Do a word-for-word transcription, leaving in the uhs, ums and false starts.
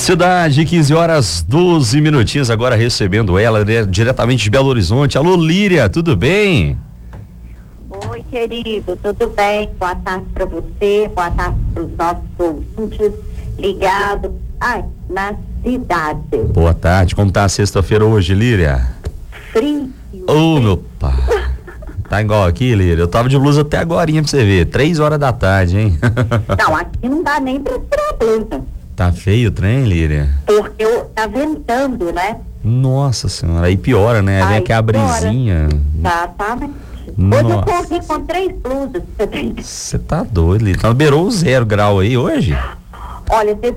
Cidade, quinze horas, doze minutinhos, agora recebendo ela né, diretamente de Belo Horizonte. Alô, Líria, tudo bem? Oi, querido, tudo bem? Boa tarde para você, boa tarde para os nossos ouvintes ligados ai, na cidade. Boa tarde, como tá a sexta-feira hoje, Líria? Frio. Ô, oh, meu pai. Tá igual aqui, Líria. Eu tava de blusa até agorinha pra você ver. Três horas da tarde, hein? Não, aqui não dá nem pra tirar a blusa. Tá feio o trem, Líria? Porque eu, tá ventando, né? Nossa senhora, aí piora, né? Aí vem aqui a brisinha. Exatamente. Nossa. Hoje eu corri com três blusas. Você tá doido, Líria. Tá beirou o zero grau aí hoje? Olha, você